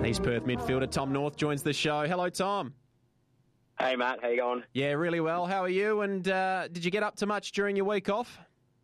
East Perth midfielder Tom North joins the show. Hello, Tom. Hey, Matt. How you going? Yeah, really well. How are you? And did you get up to much during your week off?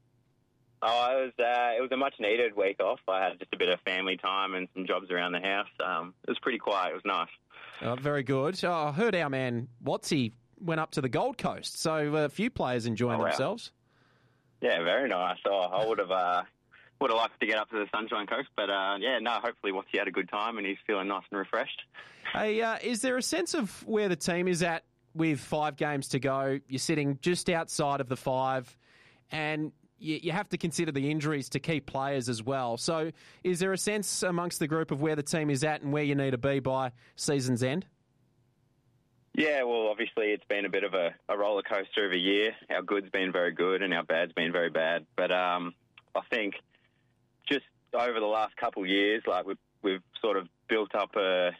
Oh, it was a much-needed week off. I had just a bit of family time and some jobs around the house. It was pretty quiet. It was nice. Oh, very good. Oh, I heard our man Watsy went up to the Gold Coast, so a few players enjoying themselves. Yeah, very nice. Oh, I would have liked to get up to the Sunshine Coast, but hopefully Watsy had a good time and he's feeling nice and refreshed. Hey, is there a sense of where the team is at with 5 games to go? You're sitting just outside of the 5, and you have to consider the injuries to key players as well. So is there a sense amongst the group of where the team is at and where you need to be by season's end? Yeah, well, obviously it's been a bit of a roller coaster of a year. Our good's been very good and our bad's been very bad. But I think just over the last couple of years, like we've sort of built up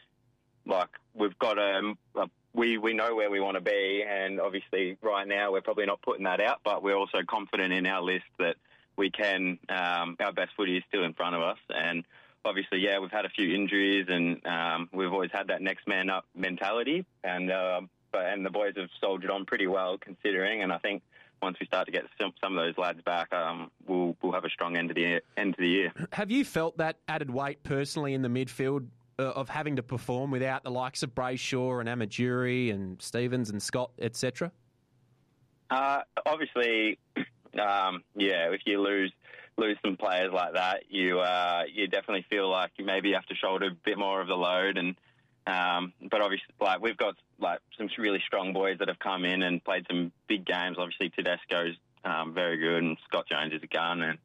we've got we know where we want to be, and obviously right now we're probably not putting that out, but we're also confident in our list that we can. Our best footy is still in front of us, and obviously, we've had a few injuries, and we've always had that next man up mentality, and the boys have soldiered on pretty well considering, and I think once we start to get some of those lads back, we'll have a strong end of the year. Have you felt that added weight personally in the midfield of having to perform without the likes of Brayshaw and Amajuri and Stevens and Scott, etc.? Obviously, if you lose some players like that, you definitely feel like you maybe have to shoulder a bit more of the load. And but obviously, we've got some really strong boys that have come in and played some big games. Obviously, Tedesco's very good, and Scott Jones is a gun, and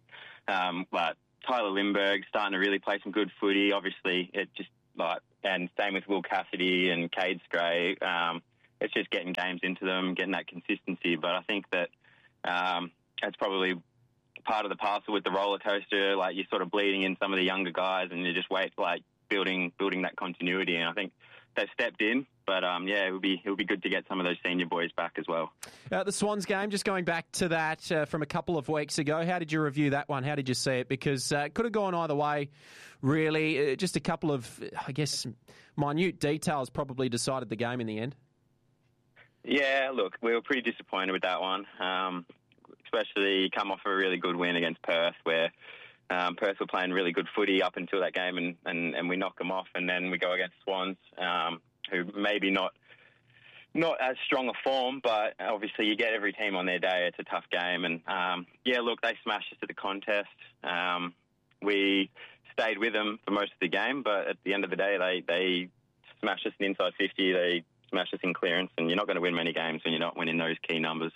Tyler Lindbergh's starting to really play some good footy. Obviously, it just and same with Will Cassidy and Cade Scray. It's just getting games into them, getting that consistency. But I think that it's probably part of the parcel with the roller coaster. You're sort of bleeding in some of the younger guys, and you just building that continuity. And I think they've stepped in. But it would be good to get some of those senior boys back as well. The Swans game, just going back to that from a couple of weeks ago, how did you review that one? How did you see it? Because it could have gone either way, really. Just a couple of, I guess, minute details probably decided the game in the end. Yeah, look, we were pretty disappointed with that one, especially come off a really good win against Perth, where Perth were playing really good footy up until that game, and we knock them off, and then we go against Swans, who maybe not as strong a form, but obviously you get every team on their day. It's a tough game. And, they smashed us at the contest. We stayed with them for most of the game, but at the end of the day, they smashed us in inside 50. They smashed us in clearance, and you're not going to win many games when you're not winning those key numbers.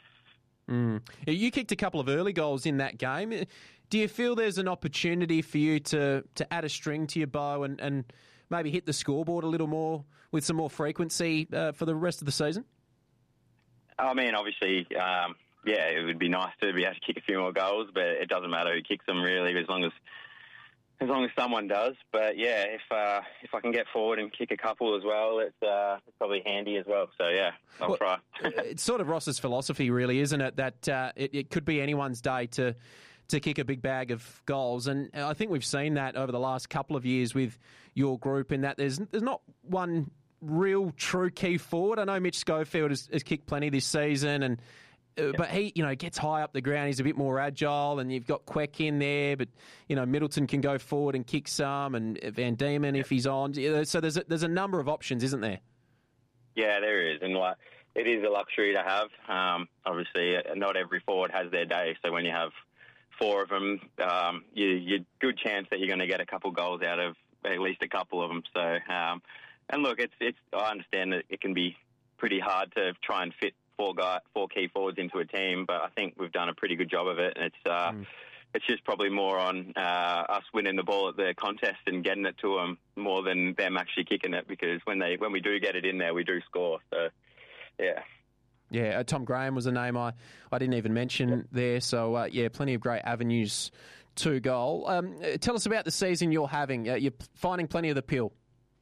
You kicked a couple of early goals in that game. Do you feel there's an opportunity for you to add a string to your bow and maybe hit the scoreboard a little more with some more frequency for the rest of the season? I mean, obviously, it would be nice to be able to kick a few more goals, but it doesn't matter who kicks them really, as long as someone does. But if I can get forward and kick a couple as well, it's probably handy as well. So I'll try. It's sort of Ross's philosophy, really, isn't it? That it could be anyone's day to kick a big bag of goals, and I think we've seen that over the last couple of years with your group. In that there's not one real true key forward. I know Mitch Schofield has kicked plenty this season, and but he gets high up the ground. He's a bit more agile, and you've got Queck in there, but Middleton can go forward and kick some, and Van Diemen if he's on. So there's a number of options, isn't there? Yeah, there is, and it is a luxury to have. Obviously, not every forward has their day, so when you have 4 of them, you're good chance that you're going to get a couple goals out of at least a couple of them. So, and look, it's I understand that it can be pretty hard to try and fit 4 key forwards into a team, but I think we've done a pretty good job of it. And it's just probably more on us winning the ball at the contest and getting it to them more than them actually kicking it, because when we do get it in there, we do score. So, yeah. Yeah, Tom Graham was a name I didn't even mention there. So, plenty of great avenues to goal. Tell us about the season you're having. You're finding plenty of the pill.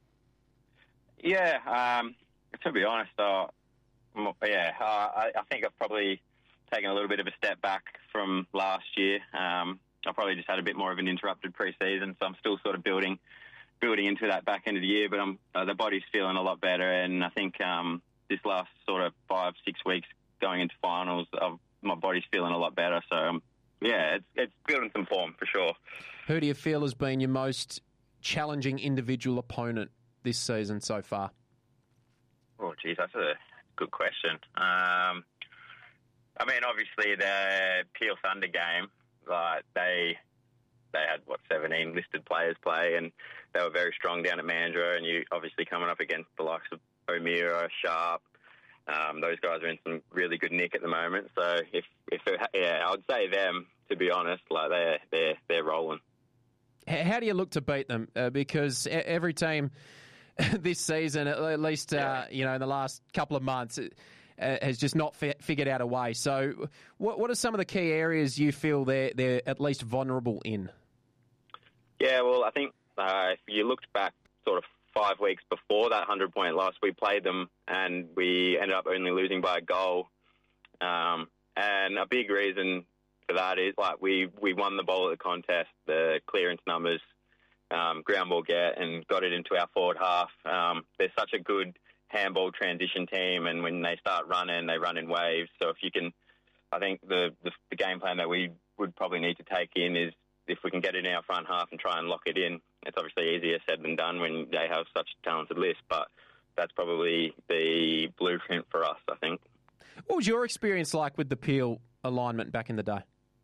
Yeah, to be honest, I think I've probably taken a little bit of a step back from last year. I probably just had a bit more of an interrupted pre-season, so I'm still sort of building building into that back end of the year, but the body's feeling a lot better, and I think this last sort of 5-6 weeks going into finals, my body's feeling a lot better. So yeah, it's building some form for sure. Who do you feel has been your most challenging individual opponent this season so far? Oh, geez, that's a good question. I mean, obviously the Peel Thunder game, like they had 17 listed players play, and they were very strong down at Mandurah. And you obviously coming up against the likes of O'Meara, Sharp. Those guys are in some really good nick at the moment. So I would say them, to be honest. Like they're rolling. How do you look to beat them? Because every team this season, at least in the last couple of months, has just not figured out a way. So, what are some of the key areas you feel they're at least vulnerable in? Yeah, well, I think if you looked back sort of 5 weeks before that 100-point loss, we played them and we ended up only losing by a goal. And a big reason for that is like we won the ball at the contest, the clearance numbers, ground ball get, and got it into our forward half. They're such a good handball transition team, and when they start running, they run in waves. So if you can, I think the game plan that we would probably need to take in is if we can get it in our front half and try and lock it in. It's obviously easier said than done when they have such a talented list, but that's probably the blueprint for us, I think. What was your experience like with the Peel alignment back in the day?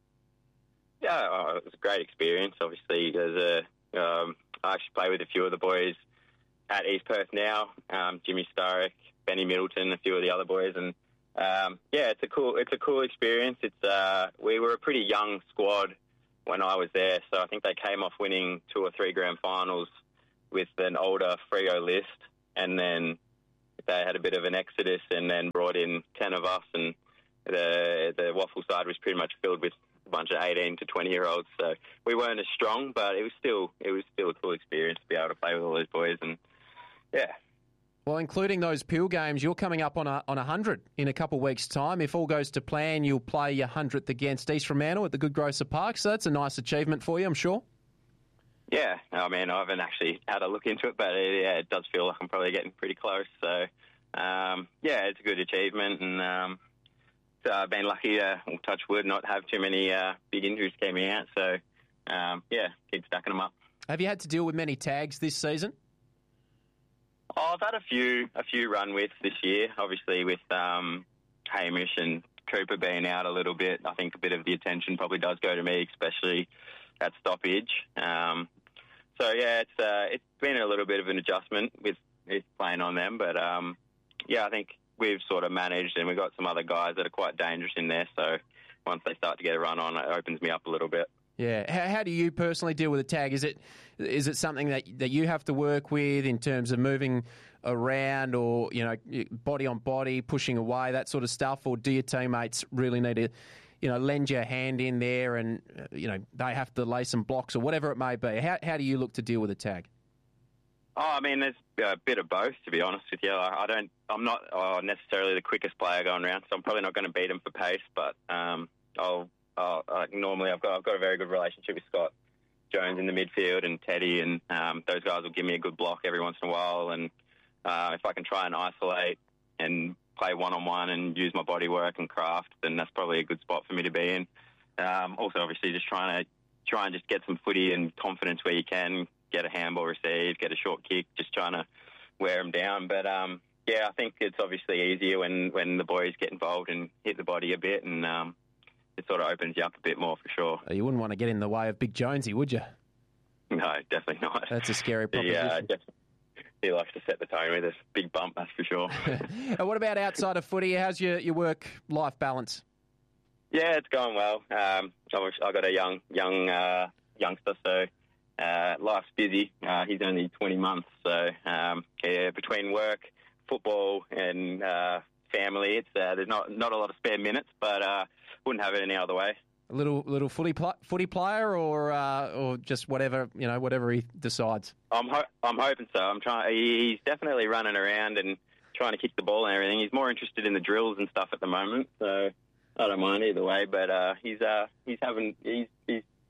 Yeah, it was a great experience. Obviously, I actually play with a few of the boys at East Perth now, Jimmy Starrick, Benny Middleton, a few of the other boys, and it's a cool experience. We were a pretty young squad when I was there, so I think they came off winning 2 or 3 grand finals with an older Freo list, and then they had a bit of an exodus and then brought in 10 of us, and the Waffle side was pretty much filled with a bunch of 18 to 20-year-olds. So we weren't as strong, but it was still a cool experience to be able to play with all those boys, and yeah. Well, including those Peel games, you're coming up on 100 in a couple of weeks' time. If all goes to plan, you'll play your 100th against East Fremantle at the Good Grocer Park, so that's a nice achievement for you, I'm sure. Yeah, I mean, I haven't actually had a look into it, but it does feel like I'm probably getting pretty close. So, it's a good achievement, and I've been lucky to, touch wood, not have too many big injuries coming out. So, keep stacking them up. Have you had to deal with many tags this season? Oh, I've had a few run with this year, obviously with Hamish and Cooper being out a little bit. I think a bit of the attention probably does go to me, especially at stoppage. It's been a little bit of an adjustment with playing on them, but I think we've sort of managed, and we've got some other guys that are quite dangerous in there. So once they start to get a run on, it opens me up a little bit. Yeah. How do you personally deal with a tag? Is it something that you have to work with in terms of moving around, or body on body, pushing away, that sort of stuff, or do your teammates really need to lend your hand in there, and they have to lay some blocks or whatever it may be? How do you look to deal with a tag? Oh, I mean, there's a bit of both, to be honest with you. I'm not necessarily the quickest player going around, so I'm probably not going to beat him for pace, but normally I've got a very good relationship with Scott Jones in the midfield and Teddy, and those guys will give me a good block every once in a while, and if I can try and isolate and play one-on-one and use my body work and craft, then that's probably a good spot for me to be in. Also, obviously, just try and just get some footy and confidence where you can, get a handball received, get a short kick, just trying to wear them down. But, I think it's obviously easier when the boys get involved and hit the body a bit, and it sort of opens you up a bit more for sure. You wouldn't want to get in the way of Big Jonesy, would you? No, definitely not. That's a scary proposition. He likes to set the tone with a big bump, that's for sure. And what about outside of footy? How's your work-life balance? Yeah, it's going well. I've got a young youngster, so life's busy. He's only 20 months, so between work, football, and family, it's there's not a lot of spare minutes, but wouldn't have it any other way. A little footy player, or just whatever he decides. I'm hoping so. I'm trying. He's definitely running around and trying to kick the ball and everything. He's more interested in the drills and stuff at the moment, so I don't mind either way. But he's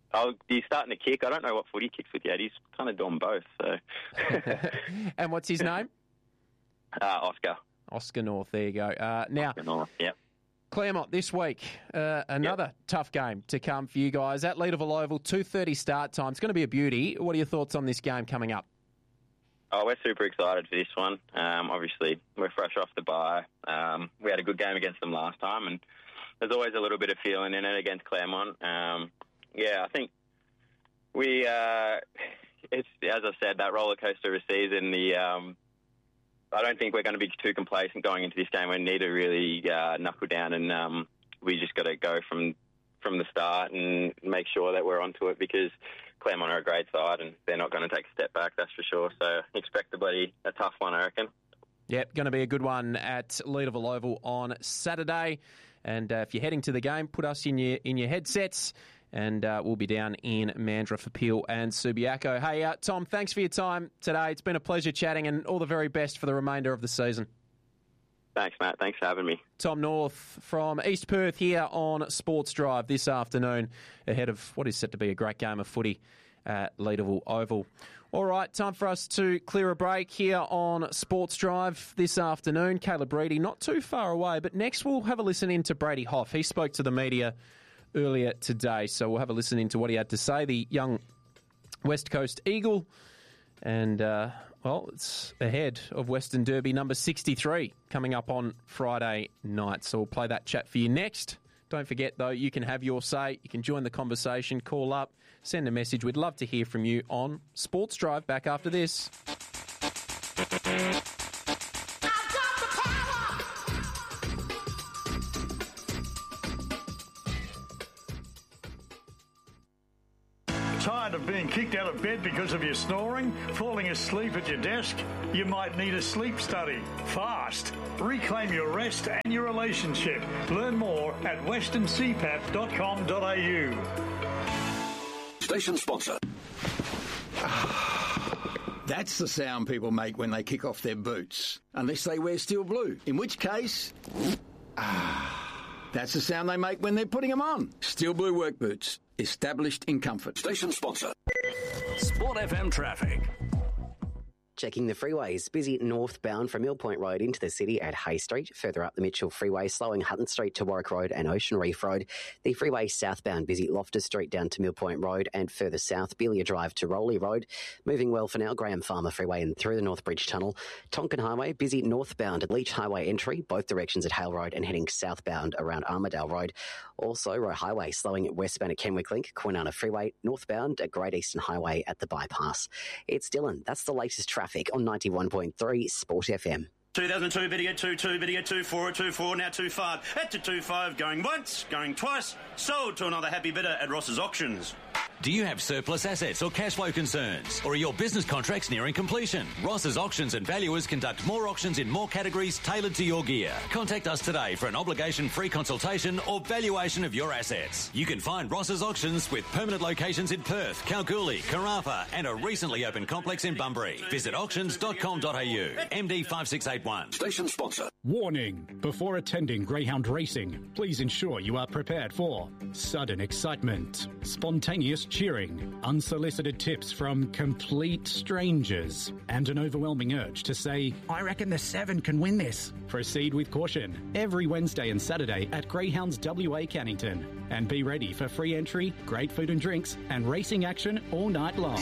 He's starting to kick. I don't know what foot he kicks with yet. He's kind of doing both. So. And what's his name? Oscar. Oscar North. There you go. Now, Oscar North, yep. Claremont this week, another tough game to come for you guys at Leederville Oval, 2:30 start time. It's going to be a beauty. What are your thoughts on this game coming up? Oh, we're super excited for this one. Obviously, we're fresh off the bye. We had a good game against them last time, and there's always a little bit of feeling in it against Claremont. I think we, it's as I said, that roller coaster of a season. I don't think we're going to be too complacent going into this game. We need to really knuckle down, and we just got to go from the start and make sure that we're onto it, because Claremont are a great side and they're not going to take a step back, that's for sure. So expect a tough one, I reckon. Yep, going to be a good one at Leederville Oval on Saturday. And if you're heading to the game, put us in your headsets, and we'll be down in Mandurah for Peel and Subiaco. Hey, Tom, thanks for your time today. It's been a pleasure chatting, and all the very best for the remainder of the season. Thanks, Matt. Thanks for having me. Tom North from East Perth here on Sports Drive this afternoon, ahead of what is set to be a great game of footy at Leederville Oval. All right, time for us to clear a break here on Sports Drive this afternoon. Caleb Reedy not too far away, but next we'll have a listen in to Brady Hough. He spoke to the media earlier today, so we'll have a listen into what he had to say, the young West Coast Eagle. And, it's ahead of Western Derby number 63 coming up on Friday night. So we'll play that chat for you next. Don't forget, though, you can have your say. You can join the conversation, call up, send a message. We'd love to hear from you on Sports Drive. Back after this. Tired of being kicked out of bed because of your snoring? Falling asleep at your desk? You might need a sleep study. Fast. Reclaim your rest and your relationship. Learn more at westerncpap.com.au. Station sponsor. That's the sound people make when they kick off their boots. Unless they wear steel blue. In which case... that's the sound they make when they're putting them on. Steel blue work boots. Established in comfort. Station sponsor. Sport FM traffic. Checking the freeways. Busy northbound from Mill Point Road into the city at Hay Street. Further up the Mitchell Freeway, slowing Hutton Street to Warwick Road and Ocean Reef Road. The freeway southbound, busy Loftus Street down to Mill Point Road, and further south, Belia Drive to Rowley Road. Moving well for now, Graham Farmer Freeway and through the North Bridge Tunnel. Tonkin Highway, busy northbound at Leach Highway entry, both directions at Hale Road, and heading southbound around Armidale Road. Also, Roe Highway slowing at westbound at Kenwick Link, Kwinana Freeway, northbound at Great Eastern Highway at the bypass. It's Dylan. That's the latest traffic on 91.3 Sport FM. 2002, better get 2-2, better get 2-4 at 2-4, now 2-5. At to 2-5, going once, going twice, sold to another happy bidder at Ross's Auctions. Do you have surplus assets or cash flow concerns? Or are your business contracts nearing completion? Ross's Auctions and Valuers conduct more auctions in more categories tailored to your gear. Contact us today for an obligation-free consultation or valuation of your assets. You can find Ross's Auctions with permanent locations in Perth, Kalgoorlie, Karratha and a recently opened complex in Bunbury. Visit auctions.com.au. MD 5681. Station sponsor. Warning. Before attending greyhound racing, please ensure you are prepared for sudden excitement, spontaneous cheering, unsolicited tips from complete strangers, and an overwhelming urge to say, I reckon the 7 can win this. Proceed with caution every Wednesday and Saturday at Greyhounds WA Cannington. And be ready for free entry, great food and drinks, and racing action all night long.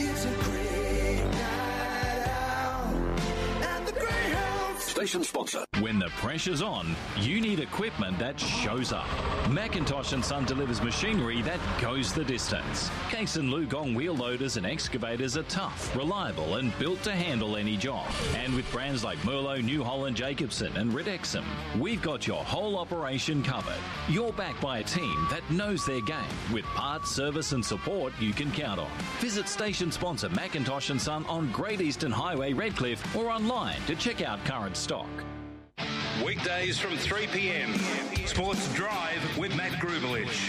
Station sponsor. When the pressure's on, you need equipment that shows up. Macintosh & Son delivers machinery that goes the distance. Case & Lugong wheel loaders and excavators are tough, reliable and built to handle any job. And with brands like Merlo, New Holland, Jacobson and Ridexum, we've got your whole operation covered. You're backed by a team that knows their game with parts, service and support you can count on. Visit station sponsor Macintosh & Son on Great Eastern Highway, Redcliffe, or online to check out current stock. Weekdays from 3 p.m. Sports Drive with Matt Grubelich.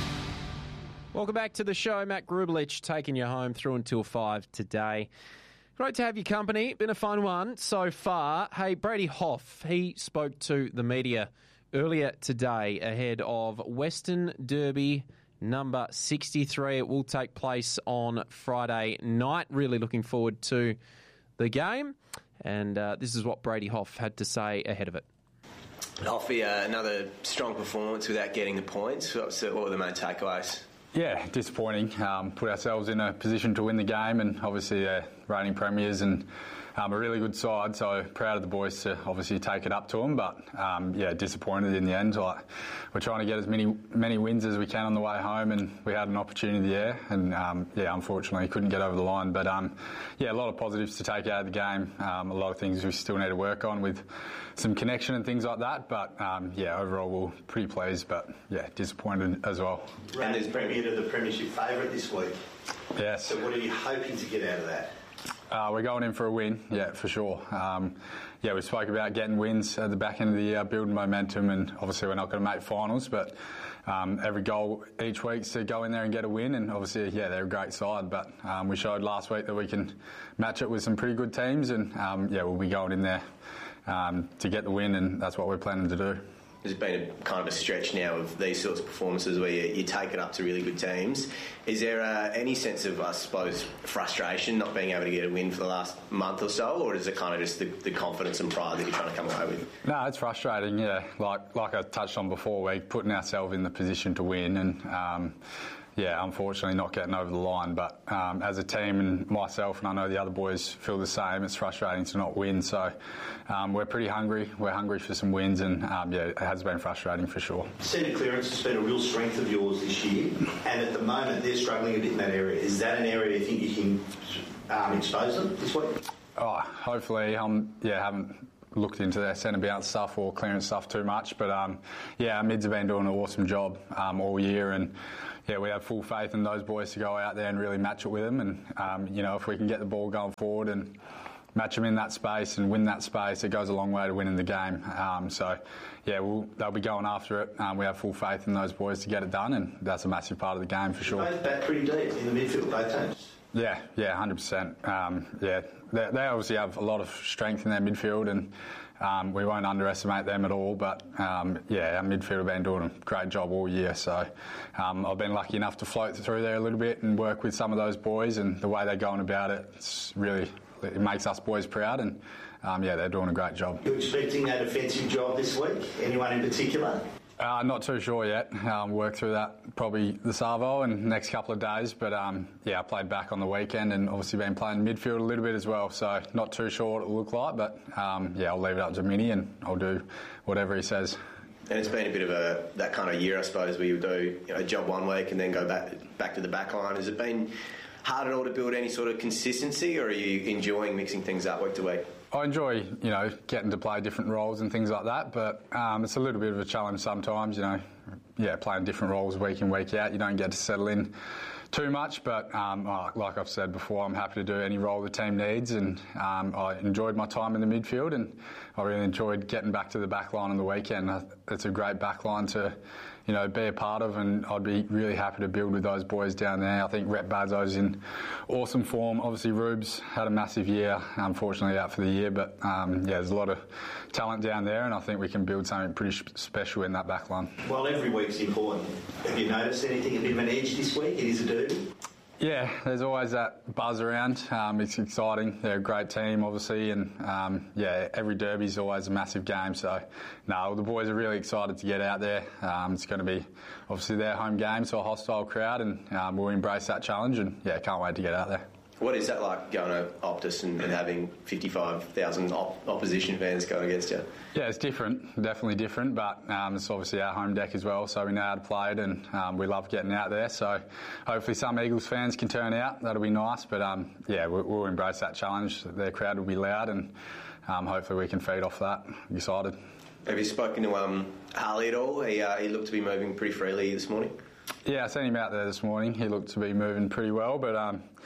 Welcome back to the show. Matt Grubelich taking you home through until 5 today. Great to have your company. Been a fun one so far. Hey, Brady Hough, he spoke to the media earlier today ahead of Western Derby number 63. It will take place on Friday night. Really looking forward to the game. And this is what Brady Hough had to say ahead of it. Hoffy, another strong performance without getting the points. What were the main takeaways? Yeah, disappointing. Put ourselves in a position to win the game, and obviously reigning premiers and a really good side. So proud of the boys to obviously take it up to them, but disappointed in the end. We're trying to get as many wins as we can on the way home, and we had an opportunity there, and unfortunately couldn't get over the line. But a lot of positives to take out of the game. A lot of things we still need to work on with some connection and things like that. But overall we're pretty pleased, but disappointed as well. Reigning Premier to the Premiership favourite this week. Yes. So what are you hoping to get out of that? We're going in for a win, for sure. We spoke about getting wins at the back end of the year, building momentum, and obviously we're not going to make finals, but every goal each week's to go in there and get a win, and obviously, they're a great side, but we showed last week that we can match it with some pretty good teams, and we'll be going in there to get the win, and that's what we're planning to do. There's been a kind of a stretch now of these sorts of performances where you take it up to really good teams. Is there any sense of, I suppose, frustration not being able to get a win for the last month or so, or is it kind of just the confidence and pride that you're trying to come away with? No, it's frustrating, Like I touched on before, we're putting ourselves in the position to win, and unfortunately not getting over the line. But as a team, and myself, and I know the other boys feel the same, it's frustrating to not win. So we're pretty hungry. We're hungry for some wins, and it has been frustrating for sure. Centre clearance has been a real strength of yours this year, and at the moment they're struggling a bit in that area. Is that an area you think you can expose them this week? Hopefully. Haven't looked into their centre bounce stuff or clearance stuff too much, but our mids have been doing an awesome job all year, and we have full faith in those boys to go out there and really match it with them. And, if we can get the ball going forward and match them in that space and win that space, it goes a long way to winning the game. They'll be going after it. We have full faith in those boys to get it done, and that's a massive part of the game for sure. Both bat pretty deep in the midfield, both teams. 100%. They obviously have a lot of strength in their midfield, and we won't underestimate them at all. But our midfield have been doing a great job all year. So I've been lucky enough to float through there a little bit and work with some of those boys, and the way they're going about it, it makes us boys proud, and they're doing a great job. You're expecting that offensive job this week? Anyone in particular? Not too sure yet. Work through that probably this arvo and next couple of days. But I played back on the weekend and obviously been playing midfield a little bit as well. So not too sure what it will look like. But I'll leave it up to Minnie and I'll do whatever he says. And it's been a bit of that kind of year, I suppose, where you do a job one week and then go back to the back line. Has it been hard at all to build any sort of consistency, or are you enjoying mixing things up week to week? I enjoy, getting to play different roles and things like that, but it's a little bit of a challenge sometimes, playing different roles week in, week out. You don't get to settle in too much, but like I've said before, I'm happy to do any role the team needs, and I enjoyed my time in the midfield, and I really enjoyed getting back to the back line on the weekend. It's a great back line to be a part of, and I'd be really happy to build with those boys down there. I think Rhett Bazzo's in awesome form. Obviously, Rubes had a massive year, unfortunately out for the year, but there's a lot of talent down there, and I think we can build something pretty special in that back line. Well, every week's important. Have you noticed anything, a bit of an edge this week? It is a derby. Yeah, there's always that buzz around. It's exciting. They're a great team, obviously, and every derby's always a massive game. So, the boys are really excited to get out there. It's going to be obviously their home game, so a hostile crowd, and we'll embrace that challenge. And can't wait to get out there. What is that like going to Optus and having 55,000 opposition fans going against you? Yeah, it's different, definitely different, but it's obviously our home deck as well, so we know how to play it, and we love getting out there. So hopefully some Eagles fans can turn out. That'll be nice, but we'll embrace that challenge. Their crowd will be loud, and hopefully we can feed off that. I'm excited. Have you spoken to Harley at all? He looked to be moving pretty freely this morning. Yeah, I seen him out there this morning. He looked to be moving pretty well, but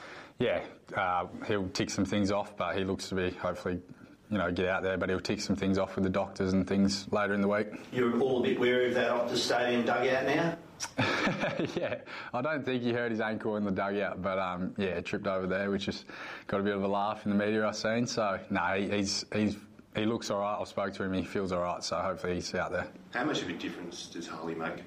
he'll tick some things off, but he looks to be hopefully, get out there, but he'll tick some things off with the doctors and things later in the week. You're all a bit wary of that Optus Stadium dugout now? Yeah, I don't think he hurt his ankle in the dugout, but yeah, tripped over there, which has got a bit of a laugh in the media I've seen. So no, he looks all right. I've spoke to him, he feels all right. So hopefully he's out there. How much of a difference does Harley make?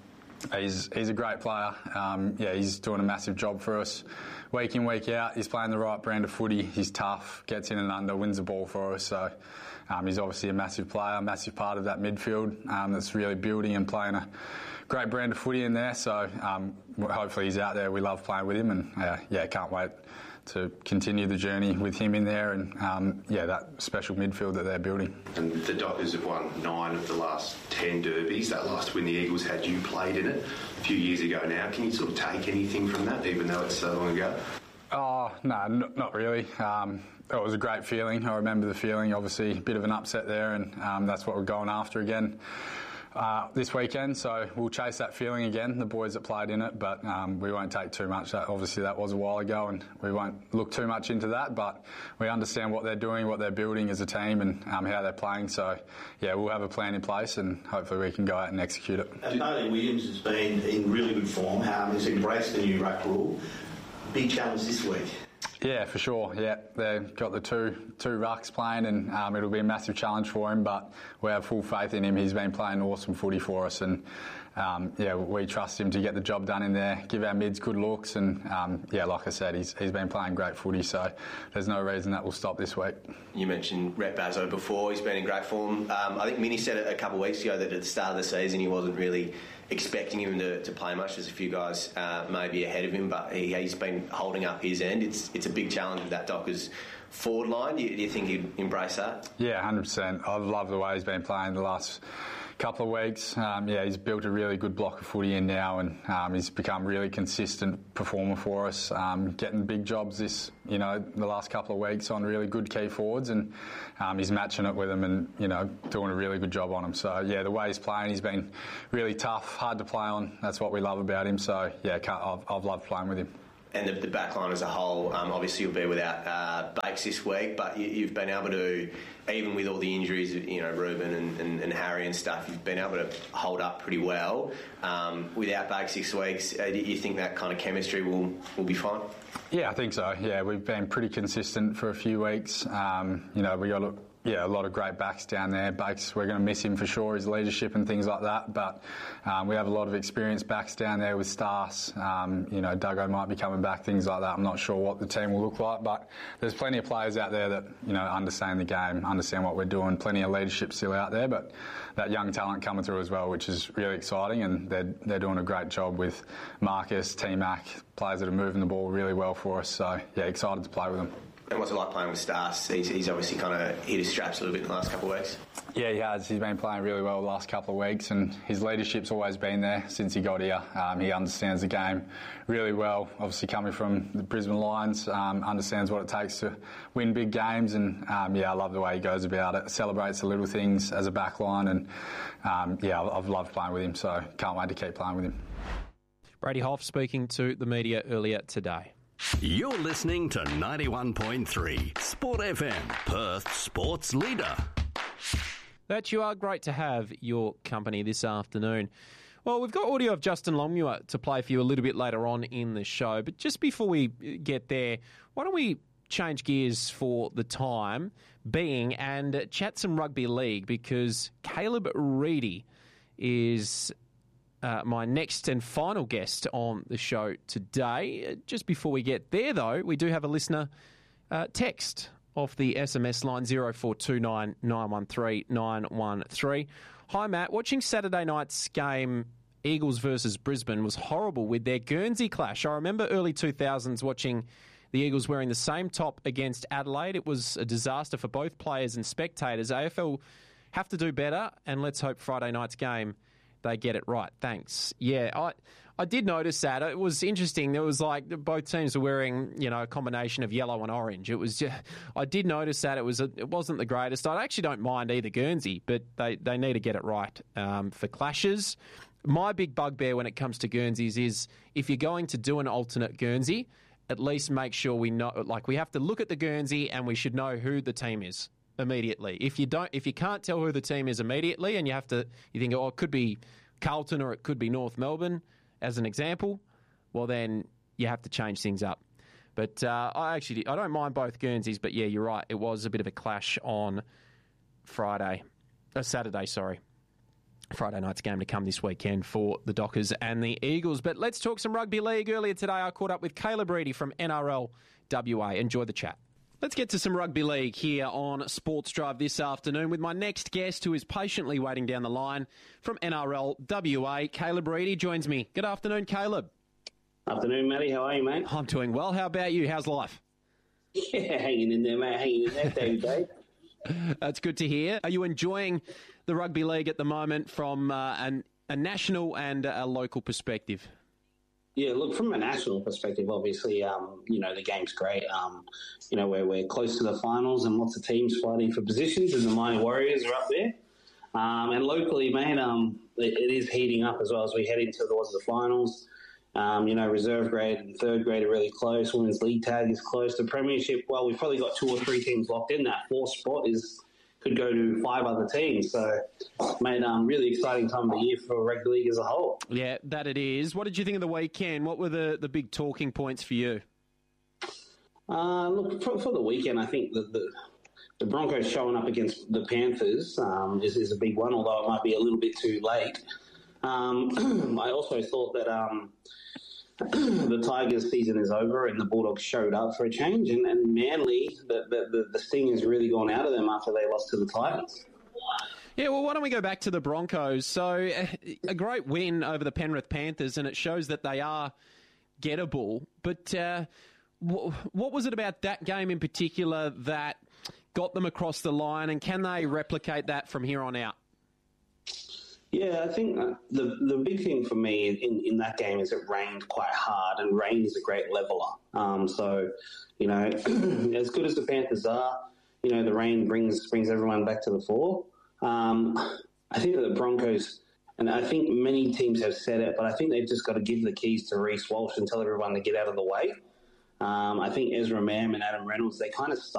He's a great player. Yeah, he's doing a massive job for us. Week in, week out, he's playing the right brand of footy. He's tough, gets in and under, wins the ball for us. So he's obviously a massive player, a massive part of that midfield that's really building and playing a great brand of footy in there. So hopefully he's out there. We love playing with him, and yeah, can't wait to continue the journey with him in there and, yeah, that special midfield that they're building. And the Dockers have won 9 of the last 10 derbies. That last win the Eagles had, you played in it a few years ago now. Can you sort of take anything from that, even though it's so long ago? Oh, no, not really. It was a great feeling. I remember the feeling, obviously a bit of an upset there, and that's what we're going after again this weekend, so we'll chase that feeling again, the boys that played in it, but we won't take too much. Obviously that was a while ago and we won't look too much into that, but we understand what they're doing, what they're building as a team, and how they're playing. So yeah, we'll have a plan in place and hopefully we can go out and execute it. Bailey Williams has been in really good form. He's embraced the new ruck rule. Big challenge this week. Yeah, for sure. Yeah, they've got the two rucks playing, and it'll be a massive challenge for him. But we have full faith in him. He's been playing awesome footy for us, and yeah, we trust him to get the job done in there, give our mids good looks, and yeah, like I said, he's been playing great footy. So there's no reason that will stop this week. You mentioned Rhett Bazzo before. He's been in great form. I think Minnie said a couple of weeks ago that at the start of the season he wasn't really expecting him to play much. There's a few guys maybe ahead of him, but he's been holding up his end. It's a big challenge with that Dockers forward line. Do you think he'd embrace that? Yeah, 100%. I love the way he's been playing the last couple of weeks. Yeah, he's built a really good block of footy in now, and he's become a really consistent performer for us, getting big jobs the last couple of weeks on really good key forwards, and he's matching it with them and, doing a really good job on them. So, yeah, the way he's playing, he's been really tough, hard to play on. That's what we love about him. So, yeah, I've loved playing with him. And the back line as a whole, obviously you'll be without Bakes this week, but you've been able to, even with all the injuries, Ruben and Harry and stuff, you've been able to hold up pretty well. Without Bakes 6 weeks, do you think that kind of chemistry will be fine? Yeah, I think so. Yeah, we've been pretty consistent for a few weeks. We got a lot of great backs down there. Bakes, we're going to miss him for sure, his leadership and things like that. But we have a lot of experienced backs down there with Stas. Duggo might be coming back, things like that. I'm not sure what the team will look like, but there's plenty of players out there that understand the game, understand what we're doing. Plenty of leadership still out there, but that young talent coming through as well, which is really exciting. And they're doing a great job with Marcus, T-Mac, players that are moving the ball really well for us. So yeah, excited to play with them. And what's it like playing with Stas? He's obviously kind of hit his straps a little bit in the last couple of weeks. Yeah, he has. He's been playing really well the last couple of weeks, and his leadership's always been there since he got here. He understands the game really well. Obviously coming from the Brisbane Lions, understands what it takes to win big games, and I love the way he goes about it. Celebrates the little things as a back line, and I've loved playing with him, so can't wait to keep playing with him. Brady Hoff speaking to the media earlier today. You're listening to 91.3 Sport FM, Perth sports leader. That you are. Great to have your company this afternoon. Well, we've got audio of Justin Longmuir to play for you a little bit later on in the show, but just before we get there, why don't we change gears for the time being and chat some rugby league, because Caleb Reedy is my next and final guest on the show today. Just before we get there, though, we do have a listener text off the SMS line 0429 913 913. Hi, Matt. Watching Saturday night's game, Eagles versus Brisbane, was horrible with their Guernsey clash. I remember early 2000s watching the Eagles wearing the same top against Adelaide. It was a disaster for both players and spectators. AFL have to do better, and let's hope Friday night's game they get it right. Thanks. Yeah, I did notice that. It was interesting. There was both teams were wearing, a combination of yellow and orange. It was just, I did notice that it wasn't the greatest. I actually don't mind either Guernsey, but they need to get it right for clashes. My big bugbear when it comes to Guernseys is if you're going to do an alternate Guernsey, at least make sure we know, we have to look at the Guernsey and we should know who the team is immediately. If you can't tell who the team is immediately, and you think, it could be Carlton or it could be North Melbourne, as an example, well, then you have to change things up. But I don't mind both Guernseys, but yeah, you're right. It was a bit of a clash on Saturday, sorry. Friday night's game to come this weekend for the Dockers and the Eagles. But let's talk some rugby league. Earlier today, I caught up with Caleb Reedy from NRL WA. Enjoy the chat. Let's get to some rugby league here on Sports Drive this afternoon with my next guest who is patiently waiting down the line from NRL WA. Caleb Reedy joins me. Good afternoon, Caleb. Afternoon, Matty. How are you, mate? I'm doing well. How about you? How's life? Yeah, hanging in there, mate. Hanging in there day to day. That's good to hear. Are you enjoying the rugby league at the moment from a national and a local perspective? Yeah, look, from a national perspective, obviously, the game's great. We're close to the finals and lots of teams fighting for positions, and the Mighty Warriors are up there. And locally, mate, it is heating up as well as we head towards the finals. Reserve grade and third grade are really close. Women's league tag is close. The premiership, well, we've probably got 2 or 3 teams locked in. That 4th spot could go to 5 other teams. So, mate, really exciting time of the year for rugby league as a whole. Yeah, that it is. What did you think of the weekend? What were the big talking points for you? Look, for the weekend, I think the Broncos showing up against the Panthers is a big one, although it might be a little bit too late. I also thought that the Tigers' season is over and the Bulldogs showed up for a change, and Manly, the sting has really gone out of them after they lost to the Titans. Yeah, well, why don't we go back to the Broncos? So, a great win over the Penrith Panthers, and it shows that they are gettable. But what was it about that game in particular that got them across the line, and can they replicate that from here on out? Yeah, I think the big thing for me in that game is it rained quite hard, and rain is a great leveler. As good as the Panthers are, the rain brings everyone back to the fore. I think that the Broncos, and I think many teams have said it, but I think they've just got to give the keys to Reece Walsh and tell everyone to get out of the way. I think Ezra Mam and Adam Reynolds, they kind of